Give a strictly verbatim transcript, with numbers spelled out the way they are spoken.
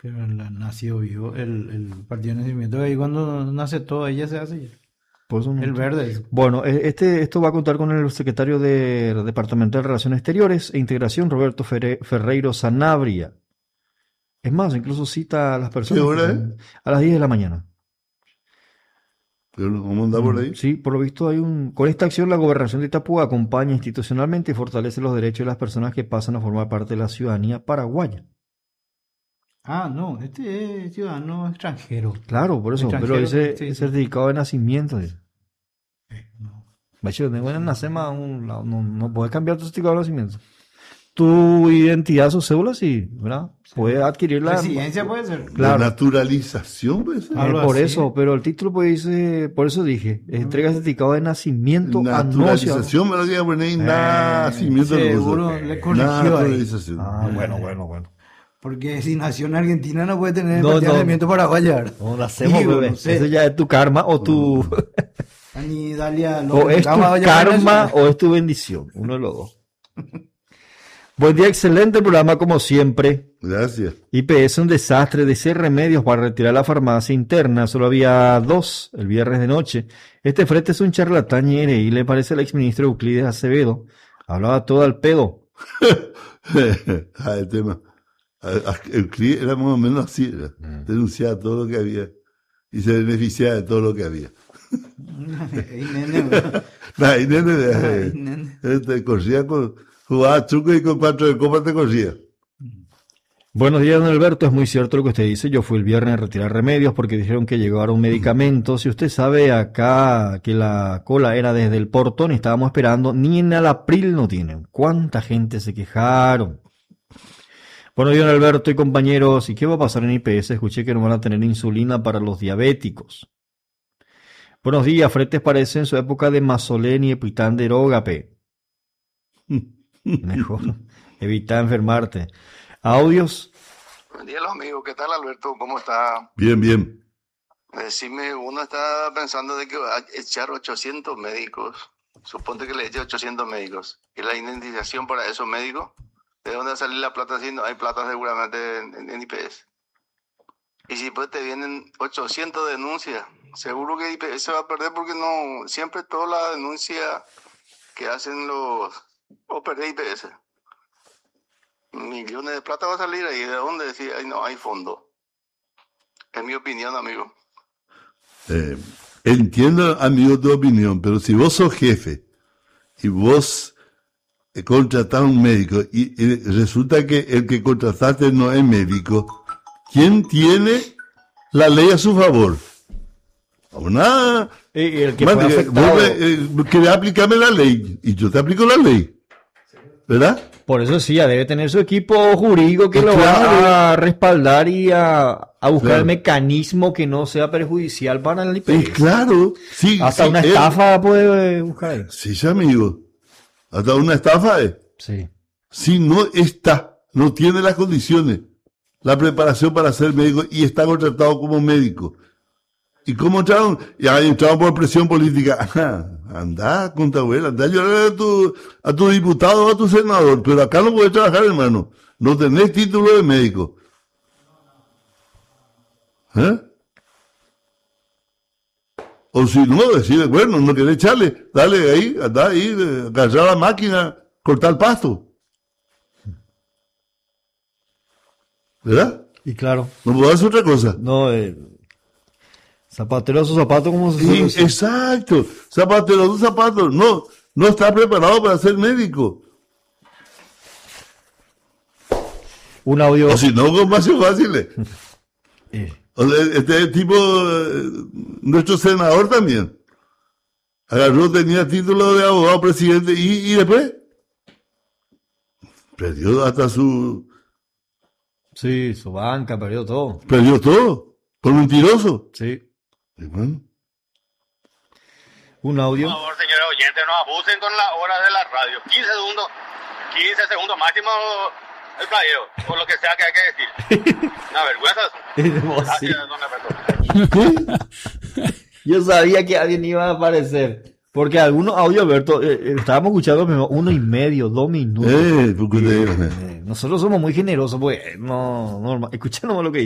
Pero la- nació vivo el, el partido de nacimiento. Ahí cuando nace todo, ella se hace ya. Por eso no- El verde. Bueno, eh, este, esto va a contar con el secretario del Departamento de Relaciones Exteriores e Integración, Roberto Ferre- Ferreiro Sanabria. Es más, incluso cita a las personas. ¿Qué hora que- es? A las diez de la mañana. Pero ¿cómo anda por ahí? Sí, por lo visto hay un... Con esta acción la gobernación de Itapúa acompaña institucionalmente y fortalece los derechos de las personas que pasan a formar parte de la ciudadanía paraguaya. Ah, no, este es ciudadano extranjero. Claro, por eso, pero Extranjero, dice sí, sí. certificado de nacimiento. Dice. Eh, no. Bacho, tengo en nacema un lado, no, no puedes cambiar tu certificado de nacimiento. Tu identidad, su cédula, sí, ¿verdad? Puedes adquirirla. Residencia puede ser. Claro. La naturalización, pues. Eh, Algo por así. eso, pero el título pues dice, por eso dije, entrega certificado de nacimiento a no Naturalización, me lo diga poner ahí, nacimiento. de seguro cosas. le corrigió ahí. Naturalización. Ah, bueno, bueno, bueno. Porque si nació en Argentina no puede tener No, el partido no. de nacimiento paraguayo. ¿verdad? No nacemos, Digo, bebé. no sé. Eso ya es tu karma o tu... Ni Dalia, lo o es tu vamos a llamar karma eso. o es tu bendición. Uno de los dos. Buen día, excelente programa como siempre. Gracias. I P S un desastre, de remedios para retirar la farmacia interna. Solo había dos el viernes de noche. Este frente es un charlatán y y le parece al exministro Euclides Acevedo. Hablaba todo al pedo. Ah, el tema. Ah, ah, El cliente era más o menos así, era. Denunciaba todo lo que había y se beneficiaba de todo lo que había. Ey, nene, ¿verdad? Nah, y nene, Ay, eh, nene. eh, te corría con, jugaba truco y con cuatro de copa te corría. Buenos días, don Alberto. Es muy cierto lo que usted dice. Yo fui el viernes a retirar remedios porque dijeron que llegaron medicamentos. Si usted sabe acá que la cola era desde el portón y estábamos esperando, ni en el april no tienen. ¿Cuánta gente se quejaron? Buenos días, don Alberto y compañeros. ¿Y qué va a pasar en I P S? Escuché que no van a tener insulina para los diabéticos. Buenos días. Fretes parece en su época de Mazolén y Epitán de Erógape. Mejor evita enfermarte. Audios. Buen día, los amigos. ¿Qué tal, Alberto? ¿Cómo está? Bien, bien. Decime, uno está pensando de que va a echar ochocientos médicos. Suponte que le eche ochocientos médicos. ¿Y la indemnización para esos médicos? ¿De dónde va a salir la plata si no hay plata seguramente en, en, en I P S? Y si pues te vienen ochocientos denuncias, seguro que I P S se va a perder porque no siempre toda la denuncia que hacen los... o perder I P S. Millones de plata va a salir ahí. ¿De dónde? Decir, ahí no hay fondo. Es mi opinión, amigo. Eh, entiendo, amigo, tu opinión, pero si vos sos jefe y vos eh, contratás a un médico y, y resulta que el que contrataste no es médico, ¿quién tiene la ley a su favor? O nada. Y el que Man, fue eh, afectado. vos me, eh, querés aplicarme la ley y yo te aplico la ley. ¿Verdad? Por eso sí, ya debe tener su equipo jurídico que Eh, lo claro. va a respaldar y a, a buscar Claro. el mecanismo que no sea perjudicial para el I P Eh, S. claro. Sí, Hasta sí, una él- estafa puede buscar ahí. Sí, sí, amigo. Hasta una estafa es. Sí. Si no está, no tiene las condiciones, la preparación para ser médico y está contratado como médico. ¿Y cómo entraron? Y han entrado por presión política. Ajá, anda, contabuela, anda a llorar a tu, a tu diputado o a tu senador, pero acá no puedes trabajar, hermano. No tenés título de médico. ¿Eh? O si no, decide, bueno, no querés echarle, dale ahí, anda ahí, eh, agarrar la máquina, cortar el pasto. ¿Verdad? Y claro, No puedo hacer otra cosa. no, eh, zapatero a su zapato, como se Sí, suele decir. exacto. Zapatero de zapatos. No, no está preparado para ser médico. Un audio. O si no, con más fáciles. eh, O sea, este tipo, eh, nuestro senador también. Agarró, tenía título de abogado presidente y, y después perdió hasta su, sí, su banca, perdió todo. perdió todo. Por mentiroso. Sí. Y bueno, Un audio. Por favor, señores oyentes, no abusen con la hora de la radio. quince segundos, quince segundos máximo el playero, o lo que sea que hay que decir. Una vergüenza. Sí. Gracias, don Alberto. Yo sabía que alguien iba a aparecer. Porque algunos audios, Alberto, eh, eh, estábamos escuchando mismo, uno y medio, dos minutos. eh, porque te- Eh, nosotros somos muy generosos, pues, no, normal. Escuchando lo que